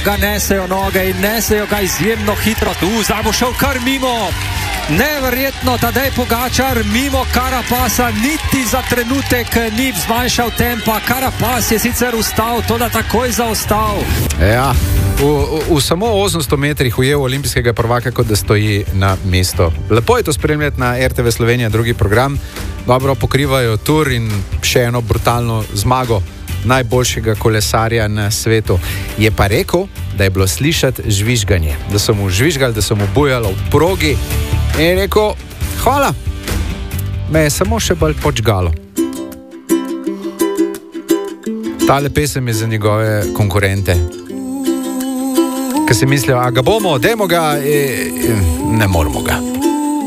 ga nesejo noge in nesejo ga izjemno hitro. Zdaj bo šel kar mimo. Neverjetno, Tadej Pogačar mimo Carapasa, niti za trenutek ni zmanjšal tempa. Carapaz je sicer ustal, to da takoj zaostal. Ja, v samo 800 metrih ujel olimpijskega prvaka, kot da stoji na mestu. Lepo je to spremljati na RTV Slovenija, drugi program. Dobro pokrivajo tur in še eno brutalno zmago najboljšega kolesarja na svetu. Je pa rekel, da je bilo slišati žvižganje, da so mu žvižgali, da so mu bujalo v progi. In je rekel, hvala, me je samo še bolj počgalo. Tale pesem je za njegove konkurente, ki si mislijo, a ga bomo, dajmo ga, ne moramo ga.